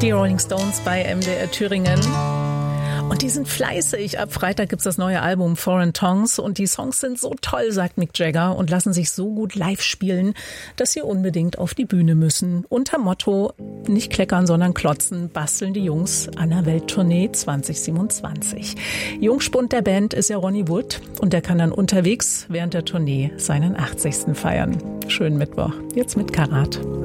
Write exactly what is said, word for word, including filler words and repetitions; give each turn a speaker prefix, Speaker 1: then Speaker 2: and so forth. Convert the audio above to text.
Speaker 1: Die Rolling Stones bei M D R Thüringen. Und die sind fleißig. Ab Freitag gibt's das neue Album Foreign Tongues und die Songs sind so toll, sagt Mick Jagger, und lassen sich so gut live spielen, dass sie unbedingt auf die Bühne müssen. Unter Motto nicht kleckern, sondern klotzen, basteln die Jungs an der Welttournee zwanzig siebenundzwanzig. Jungspund der Band ist ja Ronnie Wood und der kann dann unterwegs während der Tournee seinen achtzigsten feiern. Schönen Mittwoch. Jetzt mit Karat.